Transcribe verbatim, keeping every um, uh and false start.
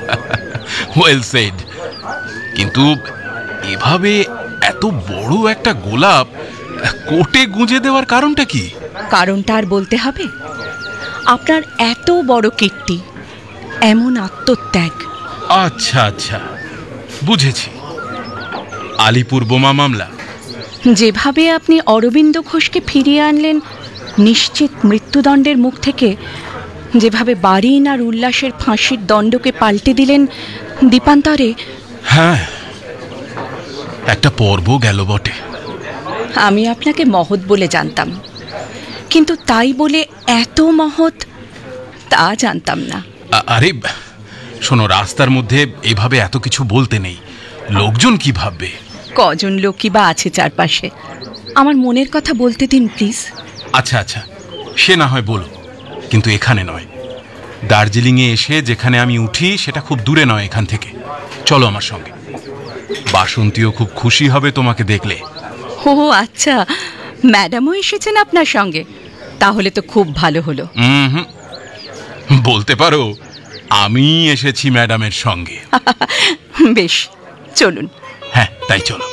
Well said. কিন্তু এভাবে এত বড় একটা গোলাপ কোটে গুঁজে দেওয়ার কারণটা কি? কারণটা আর বলতে হবে? আপনার এত বড় কীর্তি, এমন আত্মত্যাগ। আচ্ছা আচ্ছা, বুঝেছি। আলিপুর বোমা মামলা। যেভাবে আপনি অরবিন্দ ঘোষকে ফিরিয়ে আনলেন নিশ্চিত মৃত্যুদণ্ডের মুখ থেকে, যেভাবে বারিন আর উল্লাসের ফাঁসির দণ্ডকে পাল্টে দিলেন দ্বীপান্তরে। হ্যাঁ, একটা পর্ব গেল বটে। আমি আপনাকে মহৎ বলে জানতাম, কিন্তু তাই বলে এত মহৎ তা জানতাম না। আরে শোনো, রাস্তার মধ্যে এভাবে এত কিছু বলতে নেই, লোকজন কি ভাববে? কজন লোকই বা আছে চারপাশে, আমার মনের কথা বলতে দিন প্লিজ। আচ্ছা আচ্ছা, সে না হয় বলো, কিন্তু এখানে নয়। দার্জিলিংয়ে এসে যেখানে আমি উঠি সেটা খুব দূরে নয় এখান থেকে। চলো আমার সঙ্গে। বাসন্তীও খুব খুশি হবে তোমাকে দেখলে। ও আচ্ছা, ম্যাডামও এসেছেন আপনার সঙ্গে? তাহলে তো খুব ভালো হলো। হুম, বলতে পারো আমি এসেছি ম্যাডামের সঙ্গে। বেশ, চলুন। হ্যাঁ, তাই চলো।